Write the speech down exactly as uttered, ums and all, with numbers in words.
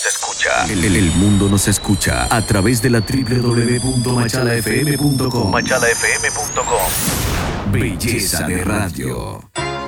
nos escucha. El, el- el mundo nos escucha a través de la doble u doble u doble u punto machala f m punto com. machala f m punto com. Belleza de radio.